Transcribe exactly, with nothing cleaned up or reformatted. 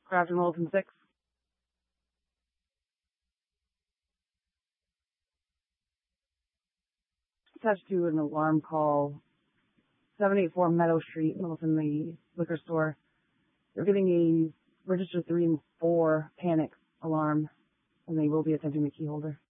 Crafton Wilson six. Attached to an alarm call, seven eighty-four Meadow Street, Milton, the liquor store. They're getting a register three and four panic alarm, and they will be attempting the key holder.